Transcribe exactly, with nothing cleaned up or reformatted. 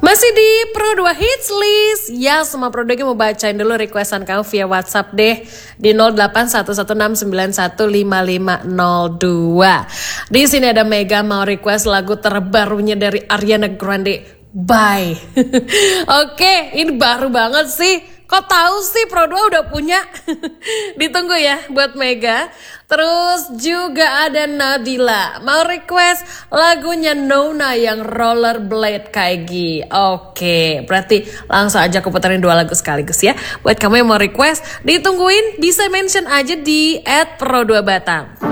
Masih di Pro dua Hits List. Ya, semua Pro dua mau bacain dulu requestan kamu via WhatsApp deh di nol delapan satu satu enam sembilan satu lima lima nol dua. Di sini ada Mega mau request lagu terbarunya dari Ariana Grande, Bye. Oke, ini baru banget sih. Kok tahu sih Pro dua udah punya? Ditunggu ya buat Mega. Terus juga ada Nabila mau request lagunya Nona yang Rollerblade Kaigi. Oke, berarti langsung aja aku puterin dua lagu sekaligus ya. Buat kamu yang mau request, ditungguin bisa mention aja di et pro dua batam.